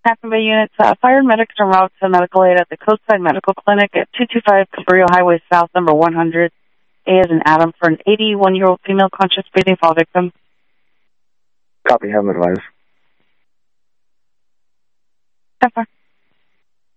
Half Bay units, fire medics are route to medical aid at the Coastside Medical Clinic at 225 Cabrillo Highway South, number 100. A as in Adam for an 81-year-old female conscious breathing fall victim. Copy, have them advised. 10-4.